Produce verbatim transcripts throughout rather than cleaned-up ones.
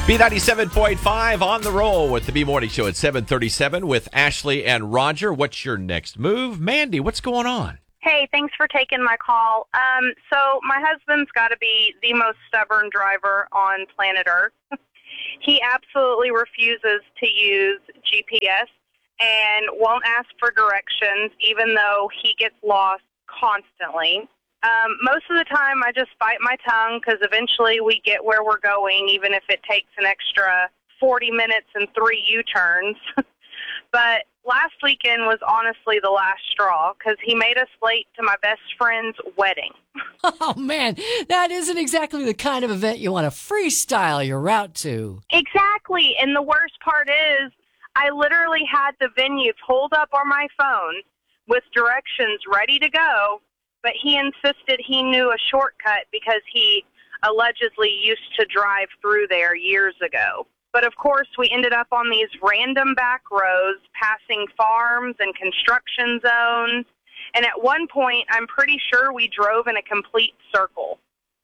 B ninety-seven point five on the roll with the B Morning Show at seven thirty-seven with Ashley and Roger. What's your next move? Mandy, what's going on? Hey, thanks for taking my call. Um, so my husband's got to be the most stubborn driver on planet Earth. He absolutely refuses to use G P S and won't ask for directions, even though he gets lost constantly. Um, most of the time, I just bite my tongue because eventually we get where we're going, even if it takes an extra forty minutes and three U-turns. But last weekend was honestly the last straw because he made us late to my best friend's wedding. Oh, man, that isn't exactly the kind of event you want to freestyle your route to. Exactly, and the worst part is I literally had the venue pulled up on my phone with directions ready to go, but he insisted he knew a shortcut because he allegedly used to drive through there years ago. But of course, we ended up on these random back roads, passing farms and construction zones. And at one point, I'm pretty sure we drove in a complete circle.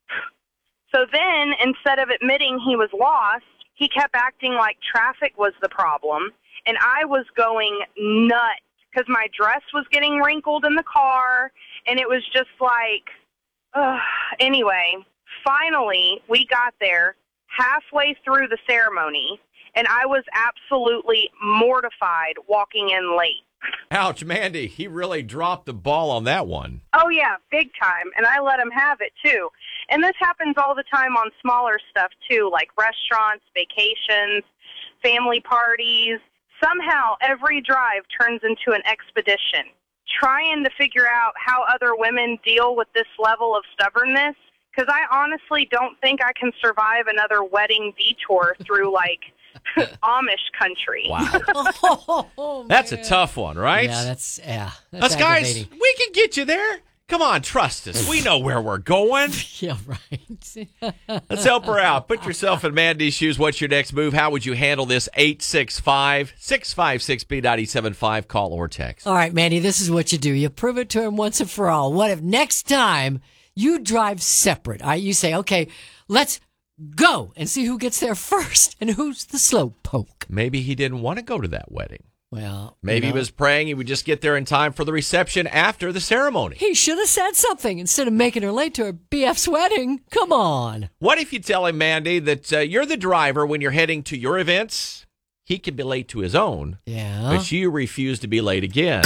So then, instead of admitting he was lost, he kept acting like traffic was the problem. And I was going nuts because my dress was getting wrinkled in the car. And it was just like, ugh. Anyway, finally, we got there halfway through the ceremony, and I was absolutely mortified walking in late. Ouch, Mandy, he really dropped the ball on that one. Oh, yeah, big time, and I let him have it, too. And this happens all the time on smaller stuff, too, like restaurants, vacations, family parties. Somehow, every drive turns into an expedition. Trying to figure out how other women deal with this level of stubbornness, because I honestly don't think I can survive another wedding detour through, like, Amish country. Wow. Oh, that's man. a tough one, right? Yeah, that's, yeah. That's Us guys, we can get you there. Come on, trust us. We know where we're going. Yeah, right. Let's help her out. Put yourself in Mandy's shoes. What's your next move? How would you handle this? eight six five, six five six, B nine seven five. Call or text. All right, Mandy, this is what you do. You prove it to him once and for all. What if next time you drive separate? All right, you say, okay, let's go and see who gets there first and who's the slow poke. Maybe he didn't want to go to that wedding. Well, maybe you know, he was praying he would just get there in time for the reception after the ceremony. He should have said something instead of making her late to her B F's wedding. Come on. What if you tell him, Mandy, that uh, you're the driver when you're heading to your events? He can be late to his own. Yeah. But you refuse to be late again.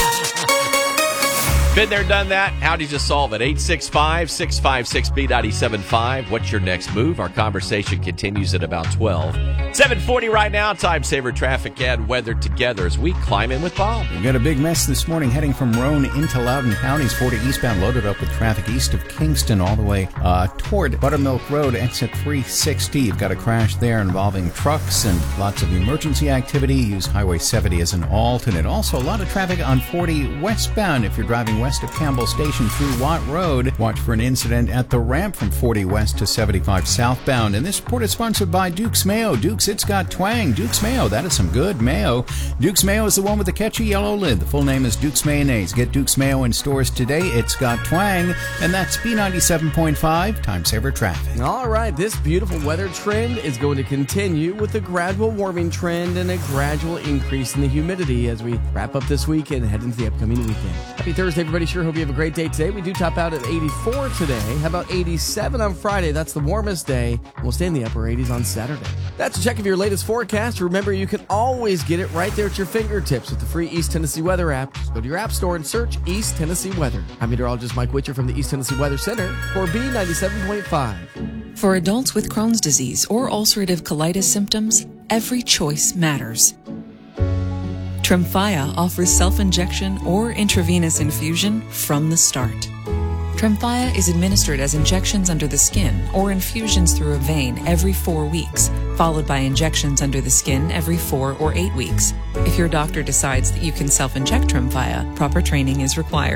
Been there, done that. How did you solve it? eight six five, six five six, B nine seven five. What's your next move? Our conversation continues at about twelve. seven forty right now. Time saver traffic and weather together as we climb in with Bob. We've got a big mess this morning heading from Roane into Loudoun counties. forty eastbound loaded up with traffic east of Kingston all the way uh, toward Buttermilk Road, exit three sixty. You've got a crash there involving trucks and lots of emergency activity. Use Highway seventy as an alternate. Also, a lot of traffic on forty westbound if you're driving west of Campbell Station through Watt Road. Watch for an incident at the ramp from forty west to seventy-five southbound. And this report is sponsored by Duke's Mayo. Duke's, it's got twang. Duke's Mayo, that is some good mayo. Duke's Mayo is the one with the catchy yellow lid. The full name is Duke's Mayonnaise. Get Duke's Mayo in stores today. It's got twang. And that's B ninety-seven point five, Time Saver Traffic. All right, this beautiful weather trend is going to continue with a gradual warming trend and a gradual increase in the humidity as we wrap up this week and head into the upcoming weekend. Happy Thursday, everybody. Sure hope you have a great day today. We do top out at eighty-four today. How about eighty-seven on Friday? That's the warmest day. We'll stay in the upper eighties on Saturday. That's a check of your latest forecast. Remember, you can always get it right there at your fingertips with the free East Tennessee Weather app. Just go to your app store and search East Tennessee Weather. I'm meteorologist Mike Witcher from the East Tennessee Weather Center for B ninety-seven point five. For adults with Crohn's disease or ulcerative colitis symptoms, every choice matters. Tremfya offers self-injection or intravenous infusion from the start. Tremfya is administered as injections under the skin or infusions through a vein every four weeks, followed by injections under the skin every four or eight weeks. If your doctor decides that you can self-inject Tremfya, proper training is required.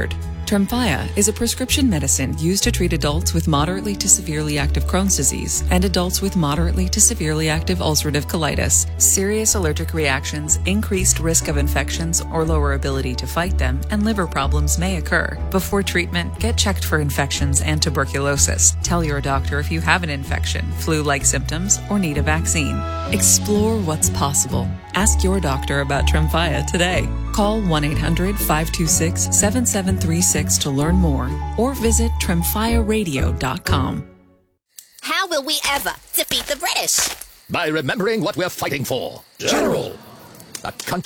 Tremfya is a prescription medicine used to treat adults with moderately to severely active Crohn's disease and adults with moderately to severely active ulcerative colitis. Serious allergic reactions, increased risk of infections or lower ability to fight them, and liver problems may occur. Before treatment, get checked for infections and tuberculosis. Tell your doctor if you have an infection, flu-like symptoms, or need a vaccine. Explore what's possible. Ask your doctor about Tremfya today. Call one eight hundred five two six seven seven three six to learn more or visit tremfya radio dot com. How will we ever defeat the British? By remembering what we're fighting for. General, a country